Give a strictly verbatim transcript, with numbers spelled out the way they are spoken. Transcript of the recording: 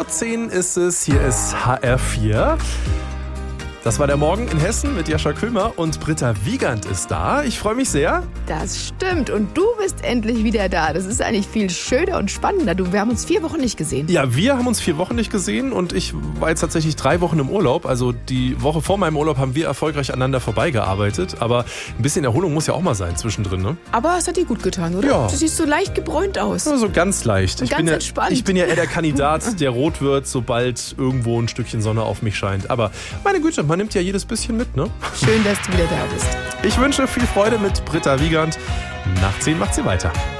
zehn ist es, hier ist H R vier. Das war der Morgen in Hessen mit Jascha Köhmer und Britta Wiegand ist da. Ich freue mich sehr. Das stimmt und du bist endlich wieder da. Das ist eigentlich viel schöner und spannender. Du, wir haben uns vier Wochen nicht gesehen. Ja, wir haben uns vier Wochen nicht gesehen und ich war jetzt tatsächlich drei Wochen im Urlaub. Also die Woche vor meinem Urlaub haben wir erfolgreich aneinander vorbeigearbeitet. Aber ein bisschen Erholung muss ja auch mal sein zwischendrin, ne? Aber es hat dir gut getan, oder? Ja. Du siehst so leicht gebräunt aus. Ja, so ganz leicht. Und Ich ganz bin ja, entspannt. ich bin ja eher der Kandidat, der rot wird, sobald irgendwo ein Stückchen Sonne auf mich scheint. Aber meine Güte, man nimmt ja jedes bisschen mit, ne? Schön, dass du wieder da bist. Ich wünsche viel Freude mit Britta Wiegand. Nach zehn macht sie weiter.